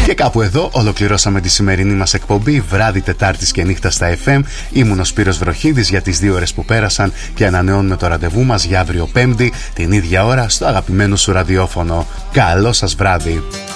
Και κάπου εδώ ολοκληρώσαμε τη σημερινή μας εκπομπή βράδυ Τετάρτης και νύχτα στα FM. Ήμουν ο Σπύρος Βροχίδης για τις 2 ώρες που πέρασαν και ανανεώνουμε το ραντεβού μας για αύριο Πέμπτη την ίδια ώρα στο αγαπημένο σου ραδιόφωνο. Καλό σας βράδυ.